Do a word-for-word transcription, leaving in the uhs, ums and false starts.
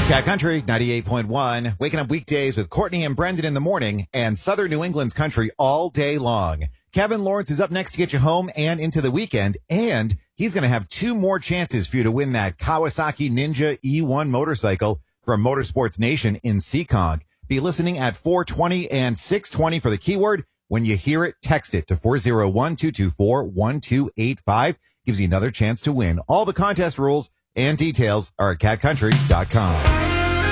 Cat Country ninety-eight point one, waking up weekdays with Courtney and Brendan in the morning and Southern New England's country all day long. Kevin Lawrence is up next to get you home and into the weekend, and he's going to have two more chances for you to win that Kawasaki Ninja E one motorcycle from Motorsports Nation in Seekonk. Be listening at four twenty and six twenty for the keyword. When you hear it, text it to four oh one, two two four, one two eight five. Gives you another chance to win. All the contest rules and details are at cat country dot com.